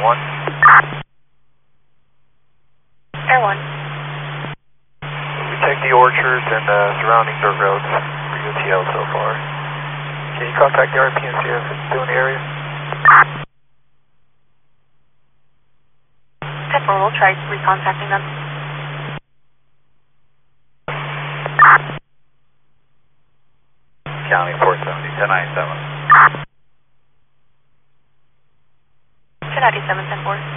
1. Air 1. We checked the orchards and surrounding dirt roads for UTL so far. Can you contact the RP and see if it's still in the area? 10-4, we'll try recontacting them. County 470, 1097. 1097, 10-4.